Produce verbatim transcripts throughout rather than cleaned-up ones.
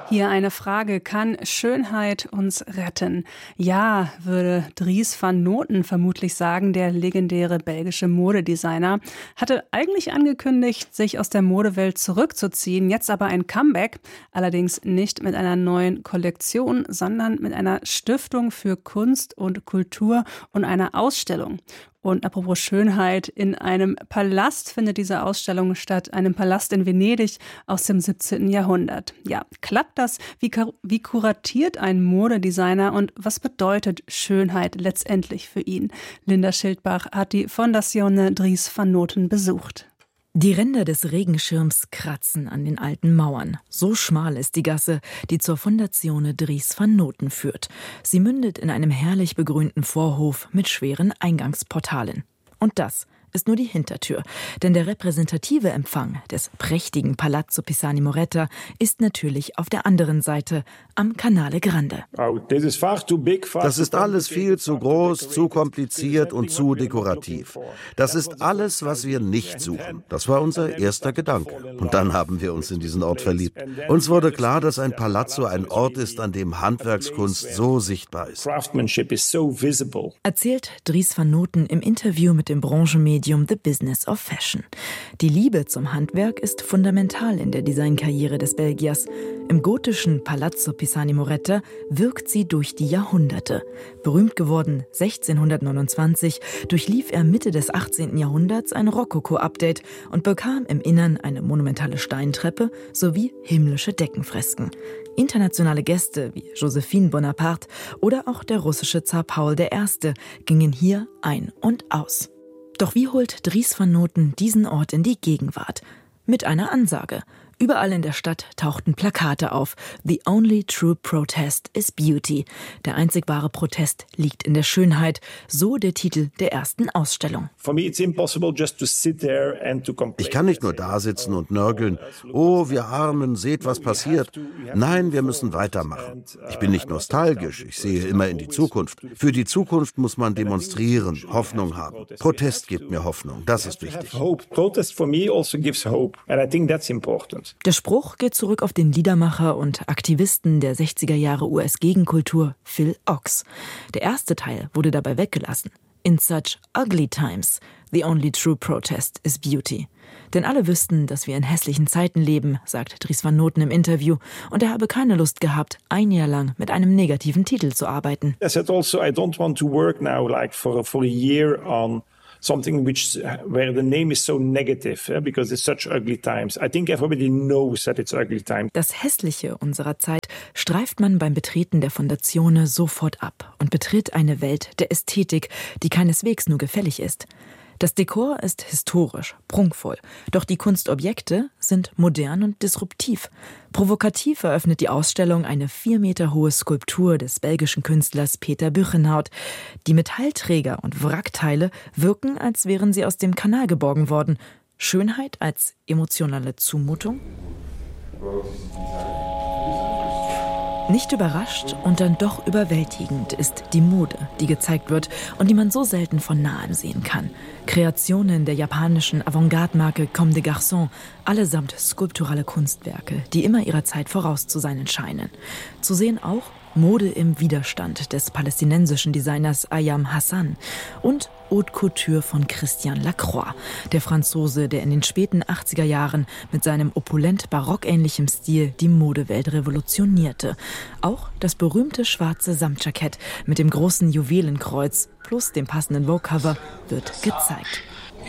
Hier eine Frage: Kann Schönheit uns retten? Ja, würde Dries van Noten vermutlich sagen. Der legendäre belgische Modedesigner hatte eigentlich angekündigt, sich aus der Modewelt zurückzuziehen, jetzt aber ein Comeback, allerdings nicht mit einer neuen Kollektion, sondern mit einer Stiftung für Kunst und Kultur und einer Ausstellung. Und apropos Schönheit, in einem Palast findet diese Ausstellung statt, einem Palast in Venedig aus dem siebzehnten Jahrhundert. Ja, klappt das? Wie, wie kuratiert ein Modedesigner und was bedeutet Schönheit letztendlich für ihn? Linda Schildbach hat die Fondazione Dries van Noten besucht. Die Ränder des Regenschirms kratzen an den alten Mauern. So schmal ist die Gasse, die zur Fondazione Dries van Noten führt. Sie mündet in einem herrlich begrünten Vorhof mit schweren Eingangsportalen. Und das ist nur die Hintertür, denn der repräsentative Empfang des prächtigen Palazzo Pisani Moretta ist natürlich auf der anderen Seite am Canale Grande. Das ist alles viel zu groß, zu kompliziert und zu dekorativ. Das ist alles, was wir nicht suchen. Das war unser erster Gedanke. Und dann haben wir uns in diesen Ort verliebt. Uns wurde klar, dass ein Palazzo ein Ort ist, an dem Handwerkskunst so sichtbar ist. Erzählt Dries van Noten im Interview mit dem Branchenmedium The Business of Fashion. Die Liebe zum Handwerk ist fundamental in der Designkarriere des Belgiers. Im gotischen Palazzo Pisani Moretta wirkt sie durch die Jahrhunderte. Berühmt geworden sechzehnhundertneunundzwanzig, durchlief er Mitte des achtzehnten Jahrhunderts ein Rokoko-Update und bekam im Innern eine monumentale Steintreppe sowie himmlische Deckenfresken. Internationale Gäste wie Josephine Bonaparte oder auch der russische Zar Paul der Erste gingen hier ein und aus. Doch wie holt Dries van Noten diesen Ort in die Gegenwart? Mit einer Ansage. Überall in der Stadt tauchten Plakate auf. The only true protest is beauty. Der einzig wahre Protest liegt in der Schönheit. So der Titel der ersten Ausstellung. Ich kann nicht nur da sitzen und nörgeln. Oh, wir Armen, seht, was passiert. Nein, wir müssen weitermachen. Ich bin nicht nostalgisch. Ich sehe immer in die Zukunft. Für die Zukunft muss man demonstrieren, Hoffnung haben. Protest gibt mir Hoffnung. Das ist wichtig. Der Spruch geht zurück auf den Liedermacher und Aktivisten der sechziger Jahre U S-Gegenkultur Phil Ochs. Der erste Teil wurde dabei weggelassen. In such ugly times, the only true protest is beauty. Denn alle wüssten, dass wir in hässlichen Zeiten leben, sagt Dries van Noten im Interview. Und er habe keine Lust gehabt, ein Jahr lang mit einem negativen Titel zu arbeiten. I said also, I don't want to work now like for, for a year on something which where the name is so negative, yeah, because it's such ugly times. I think everybody knows that it's ugly times. Das Hässliche unserer Zeit streift man beim Betreten der Fondazione sofort ab und betritt eine Welt der Ästhetik, die keineswegs nur gefällig ist. Das Dekor ist historisch, prunkvoll, doch die Kunstobjekte sind modern und disruptiv. Provokativ eröffnet die Ausstellung eine vier Meter hohe Skulptur des belgischen Künstlers Peter Buchenhout. Die Metallträger und Wrackteile wirken, als wären sie aus dem Kanal geborgen worden. Schönheit als emotionale Zumutung? Nicht überrascht und dann doch überwältigend ist die Mode, die gezeigt wird und die man so selten von nahem sehen kann. Kreationen der japanischen Avantgarde-Marke Comme des Garçons, allesamt skulpturale Kunstwerke, die immer ihrer Zeit voraus zu sein scheinen. Zu sehen auch Mode im Widerstand des palästinensischen Designers Ayam Hassan und Haute Couture von Christian Lacroix, der Franzose, der in den späten achtziger Jahren mit seinem opulent barockähnlichen Stil die Modewelt revolutionierte. Auch das berühmte schwarze Samtjackett mit dem großen Juwelenkreuz plus dem passenden Vogue-Cover wird gezeigt.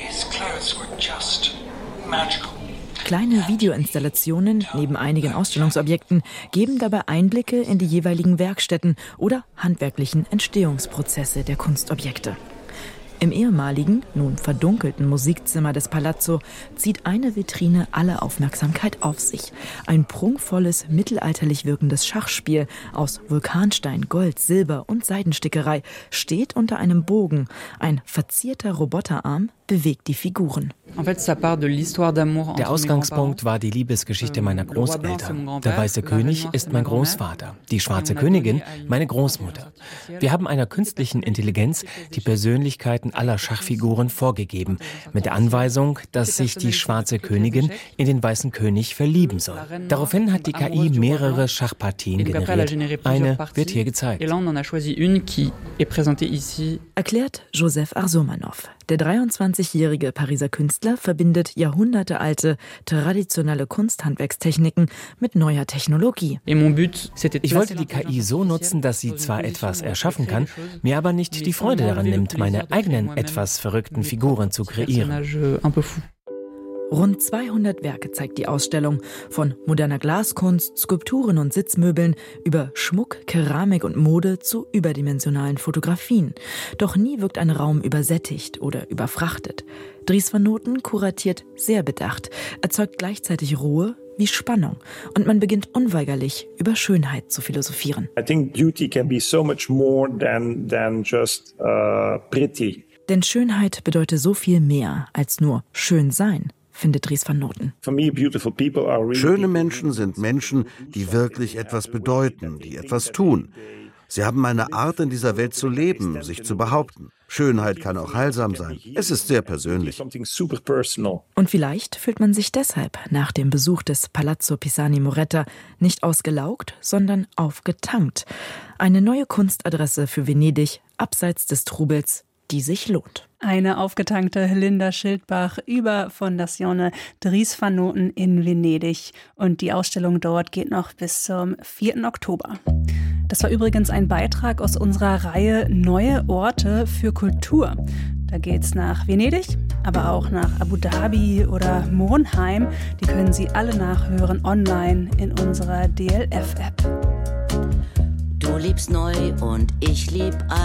Kleine Videoinstallationen neben einigen Ausstellungsobjekten geben dabei Einblicke in die jeweiligen Werkstätten oder handwerklichen Entstehungsprozesse der Kunstobjekte. Im ehemaligen, nun verdunkelten Musikzimmer des Palazzo zieht eine Vitrine alle Aufmerksamkeit auf sich. Ein prunkvolles, mittelalterlich wirkendes Schachspiel aus Vulkanstein, Gold, Silber und Seidenstickerei steht unter einem Bogen. Ein verzierter Roboterarm bewegt die Figuren. Der Ausgangspunkt war die Liebesgeschichte meiner Großeltern. Der weiße König ist mein Großvater, die schwarze Königin meine Großmutter. Wir haben einer künstlichen Intelligenz die Persönlichkeiten aller Schachfiguren vorgegeben, mit der Anweisung, dass sich die schwarze Königin in den weißen König verlieben soll. Daraufhin hat die K I mehrere Schachpartien generiert. Eine wird hier gezeigt. Erklärt Joseph Arsomanov. Der dreiundzwanzigjährige Pariser Künstler verbindet jahrhundertealte, traditionelle Kunsthandwerkstechniken mit neuer Technologie. Ich wollte die K I so nutzen, dass sie zwar etwas erschaffen kann, mir aber nicht die Freude daran nimmt, meine eigenen etwas verrückten Figuren zu kreieren. Rund zweihundert Werke zeigt die Ausstellung, von moderner Glaskunst, Skulpturen und Sitzmöbeln über Schmuck, Keramik und Mode zu überdimensionalen Fotografien. Doch nie wirkt ein Raum übersättigt oder überfrachtet. Dries van Noten kuratiert sehr bedacht, erzeugt gleichzeitig Ruhe wie Spannung und man beginnt unweigerlich über Schönheit zu philosophieren. I think beauty can be so much more than than just uh, pretty. Denn Schönheit bedeutet so viel mehr als nur schön sein, findet Dries van Noten. Schöne Menschen sind Menschen, die wirklich etwas bedeuten, die etwas tun. Sie haben eine Art, in dieser Welt zu leben, sich zu behaupten. Schönheit kann auch heilsam sein. Es ist sehr persönlich. Und vielleicht fühlt man sich deshalb nach dem Besuch des Palazzo Pisani-Moretta nicht ausgelaugt, sondern aufgetankt. Eine neue Kunstadresse für Venedig, abseits des Trubels, die sich lohnt. Eine aufgetankte Linda Schildbach über Fondazione Dries van Noten in Venedig. Und die Ausstellung dort geht noch bis zum vierten Oktober. Das war übrigens ein Beitrag aus unserer Reihe Neue Orte für Kultur. Da geht's nach Venedig, aber auch nach Abu Dhabi oder Monheim. Die können Sie alle nachhören online in unserer D L F-App. Du liebst neu und ich lieb alt.